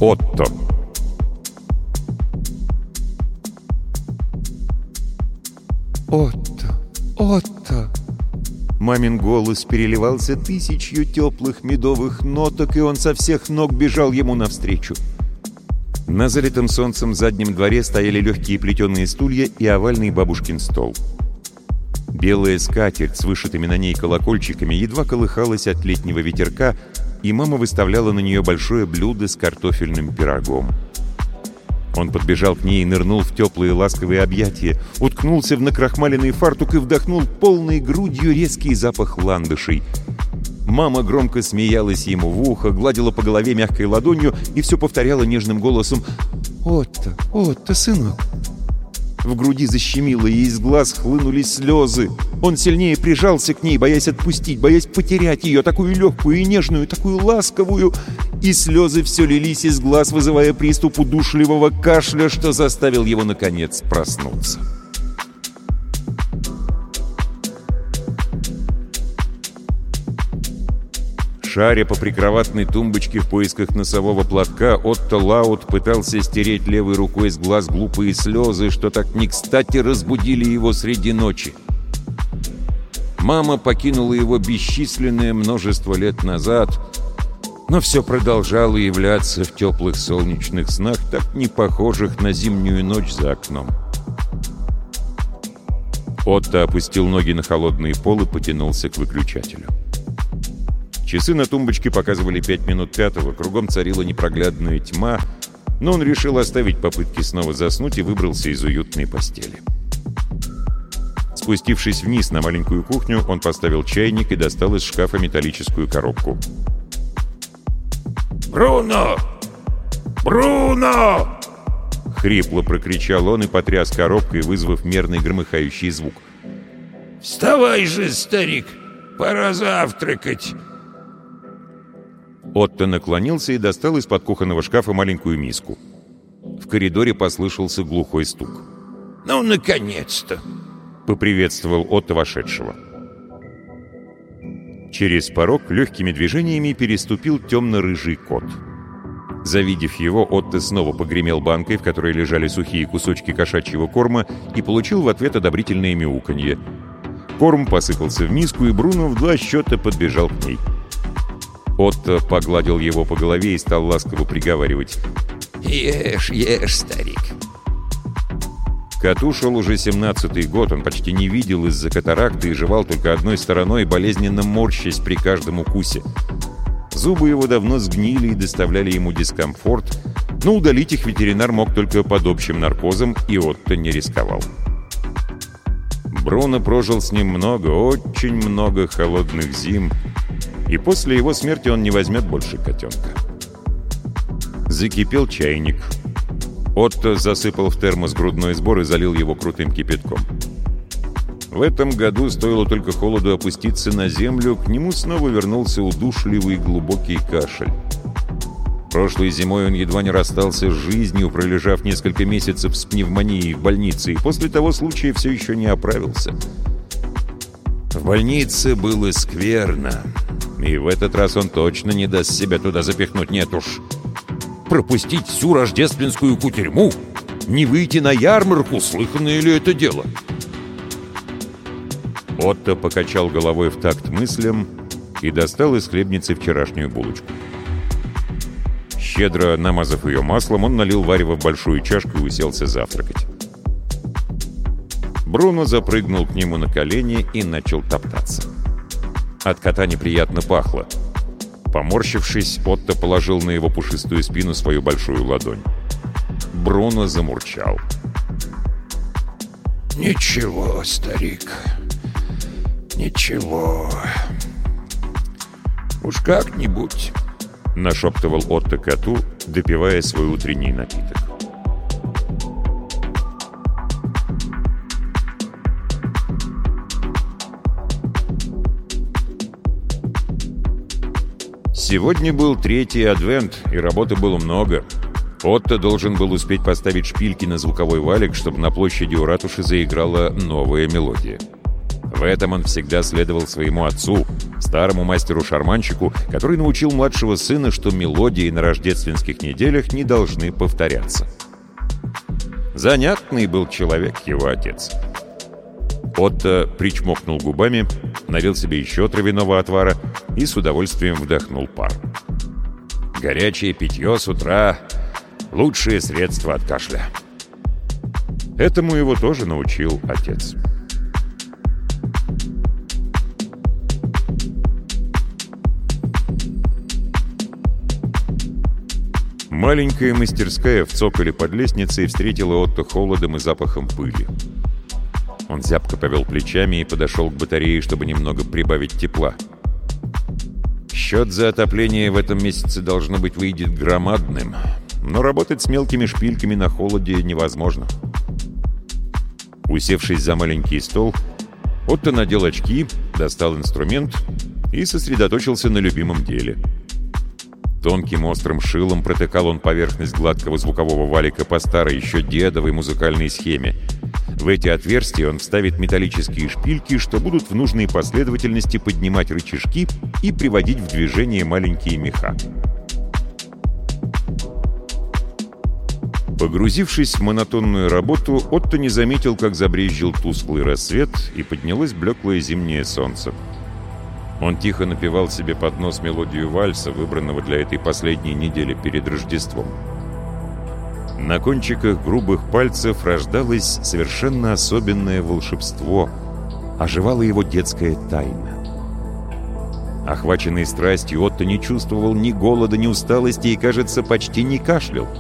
Отто. «Отто! Отто!» Мамин голос переливался тысячью теплых медовых ноток, и он со всех ног бежал ему навстречу. На залитом солнцем заднем дворе стояли легкие плетеные стулья и овальный бабушкин стол. Белая скатерть с вышитыми на ней колокольчиками едва колыхалась от летнего ветерка, и мама выставляла на нее большое блюдо с картофельным пирогом. Он подбежал к ней и нырнул в теплые ласковые объятия, уткнулся в накрахмаленный фартук и вдохнул полной грудью резкий запах ландышей. Мама громко смеялась ему в ухо, гладила по голове мягкой ладонью и все повторяла нежным голосом: «Отто, Отто, сынок!» В груди защемило, и из глаз хлынули слезы. Он сильнее прижался к ней, боясь отпустить, боясь потерять ее, такую легкую и нежную, такую ласковую. И слезы все лились из глаз, вызывая приступ удушливого кашля, что заставил его, наконец, проснуться. Шаря по прикроватной тумбочке в поисках носового платка, Отто Лаут пытался стереть левой рукой с глаз глупые слезы, что так не кстати разбудили его среди ночи. Мама покинула его бесчисленное множество лет назад, но все продолжало являться в теплых солнечных снах, так не похожих на зимнюю ночь за окном. Отто опустил ноги на холодный пол и потянулся к выключателю. Часы на тумбочке показывали 5 минут 5-го, кругом царила непроглядная тьма, но он решил оставить попытки снова заснуть и выбрался из уютной постели. Спустившись вниз на маленькую кухню, он поставил чайник и достал из шкафа металлическую коробку. «Бруно! Бруно!» — хрипло прокричал он и потряс коробкой, вызвав мерный громыхающий звук. «Вставай же, старик! Пора завтракать!» Отто наклонился и достал из-под кухонного шкафа маленькую миску. В коридоре послышался глухой стук. «Ну, наконец-то!» — поприветствовал Отто вошедшего. Через порог легкими движениями переступил темно-рыжий кот. Завидев его, Отто снова погремел банкой, в которой лежали сухие кусочки кошачьего корма, и получил в ответ одобрительное мяуканье. Корм посыпался в миску, и Бруно в 2 счета подбежал к ней. Отто погладил его по голове и стал ласково приговаривать: «Ешь, ешь, старик!» Коту шел уже 17-й год, он почти не видел из-за катаракты и жевал только одной стороной, болезненно морщась при каждом укусе. Зубы его давно сгнили и доставляли ему дискомфорт, но удалить их ветеринар мог только под общим наркозом, и Отто не рисковал. Бруно прожил с ним много, очень много холодных зим, и после его смерти он не возьмет больше котенка. Закипел чайник. Отто засыпал в термос грудной сбор и залил его крутым кипятком. В этом году, стоило только холоду опуститься на землю, к нему снова вернулся удушливый глубокий кашель. Прошлой зимой он едва не расстался с жизнью, пролежав несколько месяцев с пневмонией в больнице, и после того случая все еще не оправился. В больнице было скверно, и в этот раз он точно не даст себя туда запихнуть, нет уж. Пропустить всю рождественскую кутерьму? Не выйти на ярмарку? Слыханное ли это дело? Отто покачал головой в такт мыслям и достал из хлебницы вчерашнюю булочку. Щедро намазав ее маслом, он налил варево в большую чашку и уселся завтракать. Бруно запрыгнул к нему на колени и начал топтаться. От кота неприятно пахло. Поморщившись, Отто положил на его пушистую спину свою большую ладонь. Бруно замурчал. «Ничего, старик, ничего. Уж как-нибудь», — нашептывал Отто коту, допивая свой утренний напиток. Сегодня был 3-й адвент, и работы было много. Отто должен был успеть поставить шпильки на звуковой валик, чтобы на площади у ратуши заиграла новая мелодия. В этом он всегда следовал своему отцу, старому мастеру-шарманщику, который научил младшего сына, что мелодии на рождественских неделях не должны повторяться. Занятный был человек его отец. Отто причмокнул губами, налил себе еще травяного отвара и с удовольствием вдохнул пар. Горячее питье с утра — лучшее средство от кашля. Этому его тоже научил отец. Маленькая мастерская в цоколе под лестницей встретила Отто холодом и запахом пыли. Он зябко повел плечами и подошел к батарее, чтобы немного прибавить тепла. Счет за отопление в этом месяце, должно быть, выйдет громадным, но работать с мелкими шпильками на холоде невозможно. Усевшись за маленький стол, Отто надел очки, достал инструмент и сосредоточился на любимом деле. Тонким острым шилом протыкал он поверхность гладкого звукового валика по старой, еще дедовой музыкальной схеме. В эти отверстия он вставит металлические шпильки, что будут в нужной последовательности поднимать рычажки и приводить в движение маленькие меха. Погрузившись в монотонную работу, Отто не заметил, как забрезжил тусклый рассвет и поднялось блеклое зимнее солнце. Он тихо напевал себе под нос мелодию вальса, выбранного для этой последней недели перед Рождеством. На кончиках грубых пальцев рождалось совершенно особенное волшебство. Оживала его детская тайна. Охваченный страстью, Отто не чувствовал ни голода, ни усталости и, кажется, почти не кашлял.